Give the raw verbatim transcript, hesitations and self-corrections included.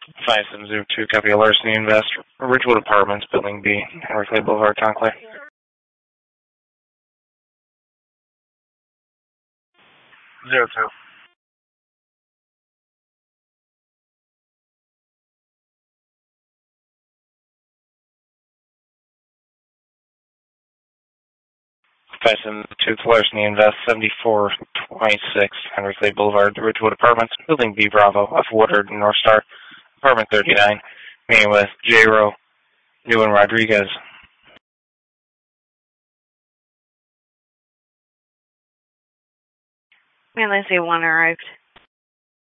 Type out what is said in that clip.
five seven zero two, copy of Larceny Invest, Ridgewood Apartments, Building B, Henry Clay Boulevard, Conklin. Zero two. five seven two, Larceny Invest, seventy-four twenty-six, Henry Clay Boulevard, Ridgewood Apartments, Building B, Bravo, off Woodard, North Star, Apartment thirty-nine, meeting with J. Rowe, New and Rodriguez. Man, Lindsay one arrived.